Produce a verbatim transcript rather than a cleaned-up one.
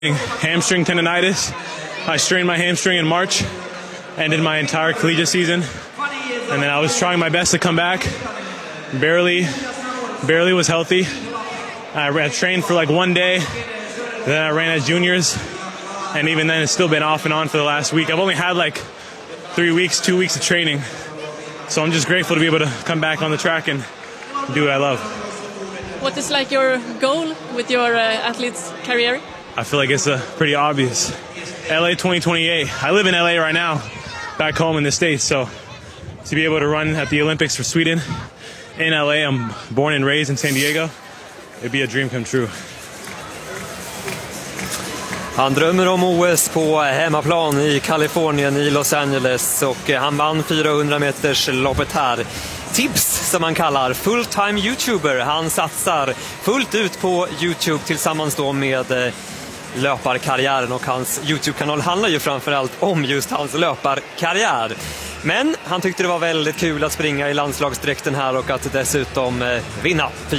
Hamstring tendonitis. I strained my hamstring in March, ended my entire collegiate season, and then I was trying my best to come back. Barely, barely was healthy. I, I trained for like one day, then I ran at juniors, and even then it's still been off and on for the last week. I've only had like three weeks, two weeks of training, so I'm just grateful to be able to come back on the track and do what I love. What is like your goal with your uh, athlete's career? I feel like it's uh, pretty obvious. L A twenty twenty-eight. I live in L A right now, back home in the States, so to be able to run at the Olympics for Sweden in L A, I'm born and raised in San Diego, it'd be a dream come true. Han drömmer om O S på hemmaplan i Kalifornien, i Los Angeles, och han vann fyrahundra meters loppet här. Tips som man kallar full-time YouTuber. Han satsar fullt ut på YouTube tillsammans då med löparkarriären, och hans YouTube-kanal handlar ju framförallt om just hans löparkarriär. Men han tyckte det var väldigt kul att springa i landslagsdräkten här och att dessutom vinna.